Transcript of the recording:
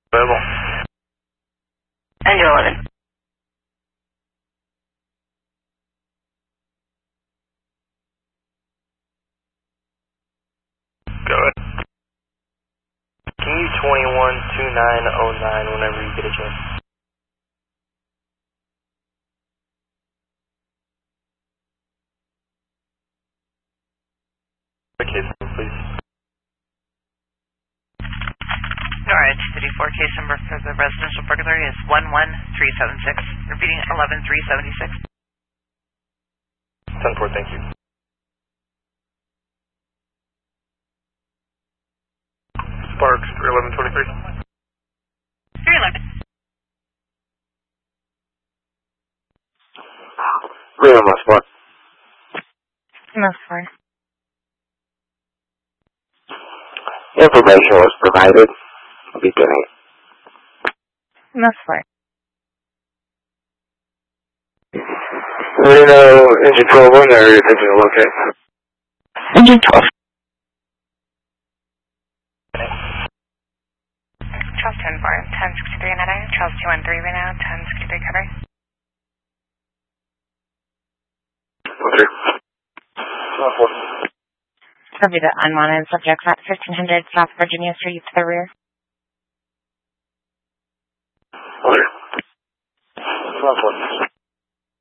Available. Engine 11. Go ahead. Can you 212909 whenever you get a chance? The case number, please. Alright, City 4 case number for the residential burglary is 11376. Repeating 11376. 10-4, thank you. Sparks, 31123. 311. Real my spot. No, sorry. Information was provided. Beginning. No, sorry. You know, engine 12 on there, you're thinking of okay? Engine 12. Charles 10-4, 1063 and Charles 213 right now, 1063 cover. Okay. Copy the unwanted subjects at 1500 South Virginia Street to the rear. Okay.